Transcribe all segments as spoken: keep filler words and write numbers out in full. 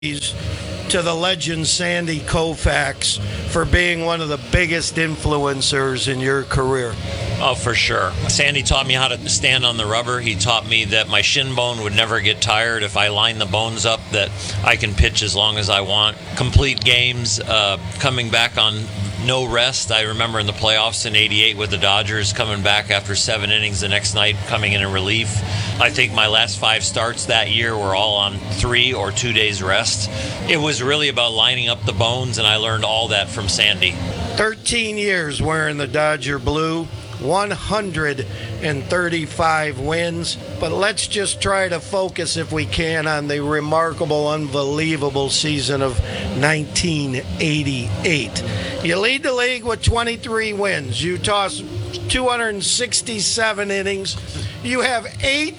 to the legend Sandy Koufax for being one of the biggest influencers in your career? Oh, for sure. Sandy taught me how to stand on the rubber. He taught me that my shin bone would never get tired if I line the bones up, that I can pitch as long as I want. Complete games, uh, coming back on no rest. I remember in the playoffs in eighty-eight with the Dodgers, coming back after seven innings the next night, coming in in relief. I think my last five starts that year were all on three or two days rest. It was really about lining up the bones, and I learned all that from Sandy. thirteen years wearing the Dodger blue, one hundred thirty-five wins, but let's just try to focus, if we can, on the remarkable, unbelievable season of nineteen eighty-eight. You lead the league with twenty-three wins. You toss two hundred sixty-seven innings. You have eight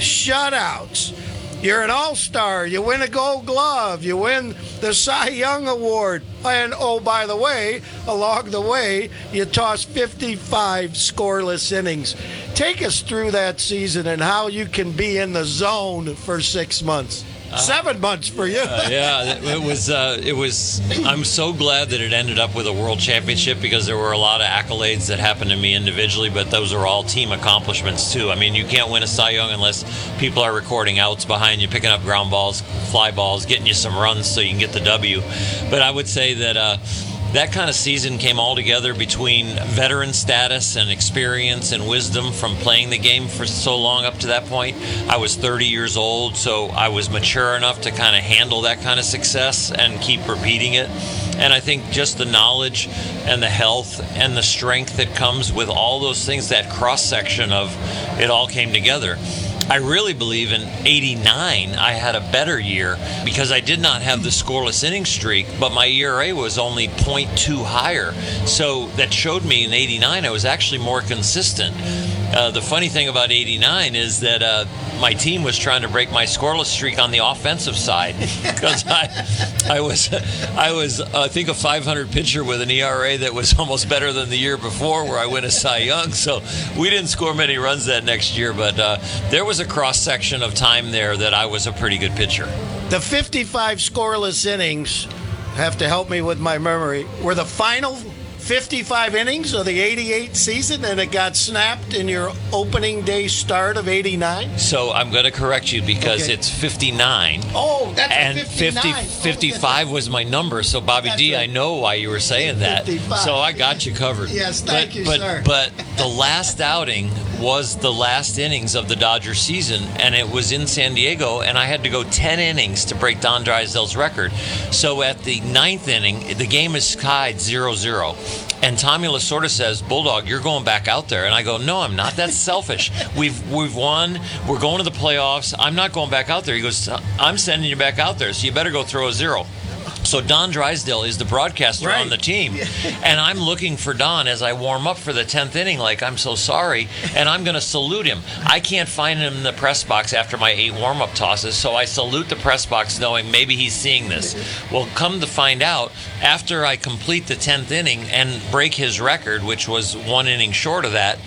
shutouts. You're an all-star. You win a Gold Glove. You win the Cy Young Award. And, oh, by the way, along the way, you toss fifty-five scoreless innings. Take us through that season and how you can be in the zone for six months. Uh, Seven months for you. uh, yeah, it was. Uh, it was. I'm so glad that it ended up with a world championship, because there were a lot of accolades that happened to me individually, but those are all team accomplishments too. I mean, you can't win a Cy Young unless people are recording outs behind you, picking up ground balls, fly balls, getting you some runs so you can get the W. But I would say that. Uh, That kind of season came all together between veteran status and experience and wisdom from playing the game for so long up to that point. I was thirty years old, so I was mature enough to kind of handle that kind of success and keep repeating it. And I think just the knowledge and the health and the strength that comes with all those things, that cross-section of it all came together. I really believe in eighty-nine I had a better year because I did not have the scoreless inning streak, but my E R A was only point two higher. So that showed me in eighty-nine I was actually more consistent. Uh, the funny thing about eighty-nine is that uh, my team was trying to break my scoreless streak on the offensive side, because I, I was, I was, uh, I think, a five hundred pitcher with an E R A that was almost better than the year before, where I win a Cy Young. So we didn't score many runs that next year, but uh, there was a cross section of time there that I was a pretty good pitcher. The fifty-five scoreless innings, have to help me with my memory, were the final fifty-five innings of the eighty-eight season, and it got snapped in your opening day start of eighty-nine? So I'm going to correct you, because Okay. it's fifty-nine. Oh, that's and a fifty-nine. fifty, fifty-five was my number. So Bobby That's D, right. I know why you were saying that. fifty-five. So I got you covered. Yes, thank but, you, but, sir. But the last outing was the last innings of the Dodger season, and it was in San Diego, and I had to go ten innings to break Don Drysdale's record. So at the ninth inning, the game is tied zero zero. And Tommy Lasorda says, "Bulldog, you're going back out there." And I go, "No, I'm not. That's selfish. We've we've won. We're going to the playoffs. I'm not going back out there." He goes, "I'm sending you back out there, so you better go throw a zero." So Don Drysdale is the broadcaster Right. on the team. And I'm looking for Don as I warm up for the tenth inning, like, I'm so sorry. And I'm going to salute him. I can't find him in the press box after my eight warm-up tosses, so I salute the press box knowing maybe he's seeing this. Well, come to find out, after I complete the tenth inning and break his record, which was one inning short of that,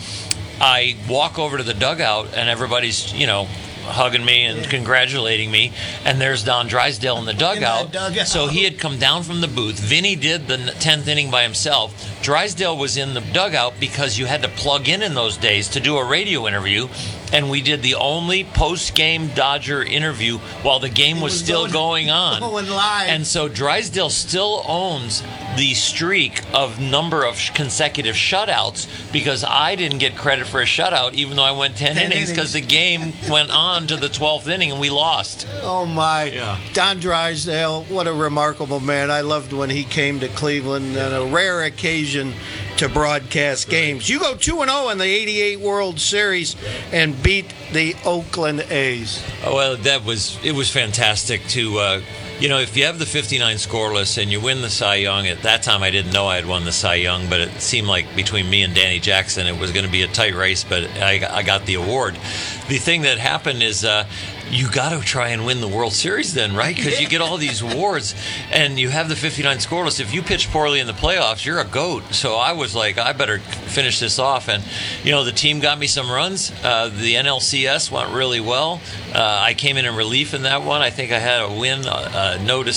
I walk over to the dugout, and everybody's, you know, hugging me and congratulating me, and there's Don Drysdale in the dugout. dugout. So he had come down from the booth. Vinny did the tenth inning by himself. Drysdale was in the dugout because you had to plug in in those days to do a radio interview, and we did the only post-game Dodger interview while the game was, was still going- going on. going live. And so Drysdale still owns the streak of number of consecutive shutouts, because I didn't get credit for a shutout even though I went ten, ten innings, because the innings. game went on to the twelfth inning and we lost. Oh, my. Yeah. Don Drysdale, what a remarkable man. I loved when he came to Cleveland on a rare occasion to broadcast games. You go two and oh in the eighty-eight World Series and beat the Oakland A's. Oh, well, that was it was fantastic to, uh, you know, if you have the fifty-nine scoreless and you win the Cy Young, at that time I didn't know I had won the Cy Young, but it seemed like between me and Danny Jackson it was going to be a tight race, but I, I got the award. The thing that happened is uh, you got to try and win the World Series then, right? Because you get all these awards, and you have the fifty-nine scoreless. If you pitch poorly in the playoffs, you're a goat. So I was like, I better finish this off. And, you know, the team got me some runs. Uh, the N L C S went really well. Uh, I came in in relief in that one. I think I had a win, uh, no